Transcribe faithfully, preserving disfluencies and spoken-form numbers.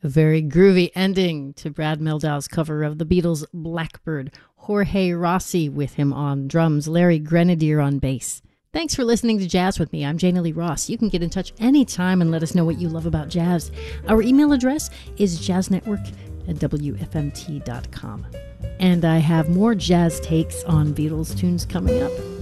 A very groovy ending to Brad Meldau's cover of the Beatles' Blackbird. Jorge Rossi with him on drums, Larry Grenadier on bass. Thanks for listening to Jazz with me. I'm Jana Lee Ross. You can get in touch anytime and let us know what you love about jazz. Our email address is jazznetwork at w f m t dot com. And I have more jazz takes on Beatles tunes coming up.